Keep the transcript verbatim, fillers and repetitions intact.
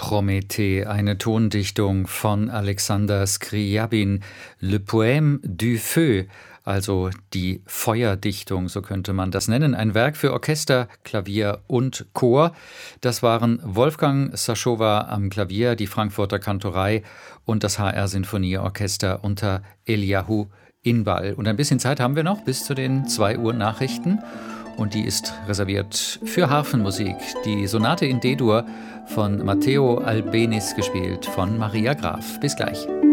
Prométhée, eine Tondichtung von Alexander Scriabin, Le Poème du Feu, also die Feuerdichtung, so könnte man das nennen. Ein Werk für Orchester, Klavier und Chor. Das waren Wolfgang Saschowa am Klavier, die Frankfurter Kantorei und das H R Sinfonieorchester unter Eliahu Inbal. Und ein bisschen Zeit haben wir noch bis zu den zwei Uhr Nachrichten. Und die ist reserviert für Harfenmusik. Die Sonate in D-Dur von Matteo Albeniz, gespielt von Maria Graf. Bis gleich.